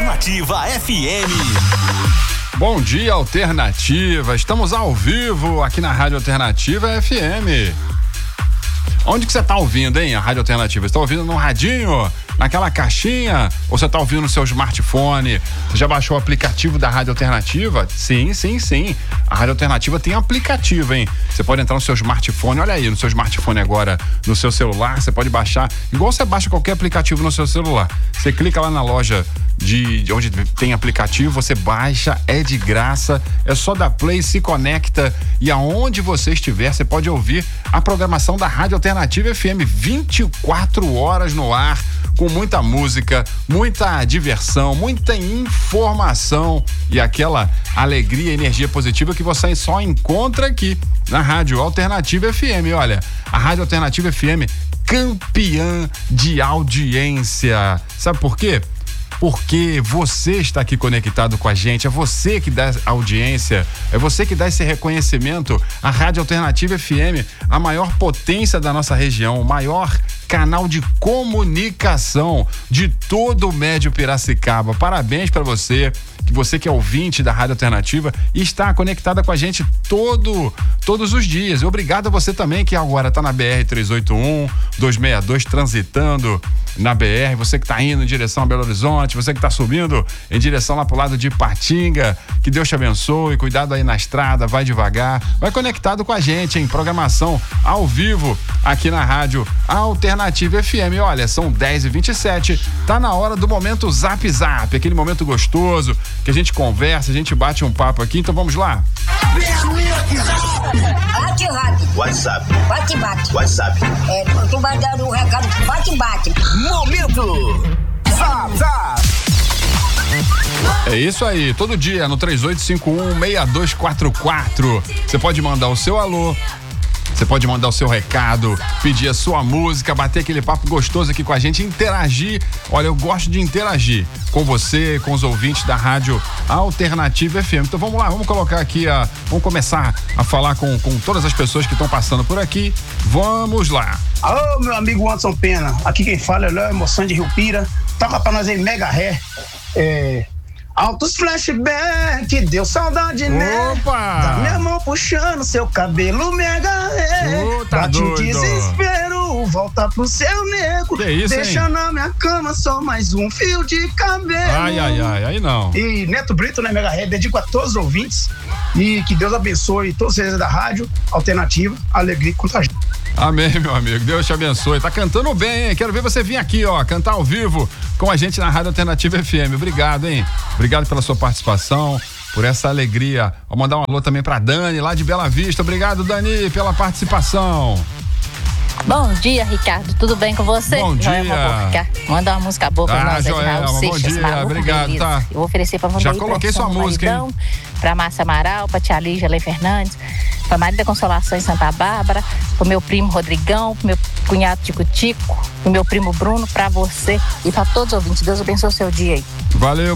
Alternativa FM. Bom dia, Alternativa. Estamos ao vivo aqui na Rádio Alternativa FM. Onde que você tá ouvindo, hein, a Rádio Alternativa? Você tá ouvindo no radinho, naquela caixinha? Ou você tá ouvindo no seu smartphone? Você já baixou o aplicativo da Rádio Alternativa? Sim. A Rádio Alternativa tem aplicativo, hein? Você pode entrar no seu smartphone, olha aí, no seu smartphone agora, no seu celular, você pode baixar, igual você baixa qualquer aplicativo no seu celular. Você clica lá na loja de onde tem aplicativo, você baixa, é de graça, é só dar play, se conecta e aonde você estiver, você pode ouvir a programação da Rádio Alternativa FM 24 horas no ar, com muita música, muita diversão, muita informação e aquela alegria e energia positiva que você só encontra aqui na Rádio Alternativa FM. Olha, a Rádio Alternativa FM campeã de audiência. Sabe por quê? Porque você está aqui conectado com a gente, é você que dá audiência, é você que dá esse reconhecimento. A Rádio Alternativa FM, a maior potência da nossa região, o maior canal de comunicação de todo o Médio Piracicaba. Parabéns para você que é ouvinte da Rádio Alternativa e está conectada com a gente todos os dias. E obrigado a você também que agora está na BR-381, 262, transitando na BR, você que está indo em direção a Belo Horizonte, você que está subindo em direção lá pro lado de Ipatinga, que Deus te abençoe, cuidado aí na estrada, vai devagar, vai conectado com a gente em programação ao vivo aqui na Rádio Alternativa FM. Olha, são 10h27, tá na hora do momento Zap Zap, aquele momento gostoso que a gente conversa, a gente bate um papo aqui, então vamos lá. WhatsApp. Bate-bate. WhatsApp. Tu vai dando um recado, bate-bate. Momento Zap Zap. É isso aí, todo dia no 3851-6244. Você pode mandar o seu alô, você pode mandar o seu recado, pedir a sua música, bater aquele papo gostoso aqui com a gente, interagir. Olha, eu gosto de interagir com você, com os ouvintes da Rádio Alternativa FM. Então vamos lá, vamos colocar aqui, vamos começar a falar com todas as pessoas que estão passando por aqui. Vamos lá. Alô, meu amigo Anderson Pena, aqui quem fala é Léo Emoção de Rio Pira. Toca pra nós aí, Mega Ré. Altos flashback, deu saudade, né? Opa! Da minha mão puxando seu cabelo, Mega Ré. Tá Bate doido. o desespero, volta pro seu nego. Que isso, deixa hein? na minha cama só mais um fio de cabelo. Ai, aí não. E Neto Brito, né, Mega Ré, dedico a todos os ouvintes e que Deus abençoe todos vocês da Rádio Alternativa, alegria e contagia. Amém, meu amigo, Deus te abençoe. Tá cantando bem, hein? Quero ver você vir aqui, cantar ao vivo com a gente na Rádio Alternativa FM. Obrigado, hein? Obrigado pela sua participação, por essa alegria. Vou mandar um alô também pra Dani, lá de Bela Vista. Obrigado, Dani, pela participação. Bom dia, Ricardo. Tudo bem com você? Bom dia. Manda uma música boa pra nós. Joelma, bom dia, obrigado, beleza. tá? Eu vou oferecer pra você. Já coloquei sua música, hein? Pra Márcia Amaral, pra tia Lígia Lei Fernandes, pra Maria da Consolação em Santa Bárbara, pro meu primo Rodrigão, pro meu cunhado Tico-Tico, pro meu primo Bruno, pra você e pra todos os ouvintes. Deus abençoe o seu dia aí. Valeu.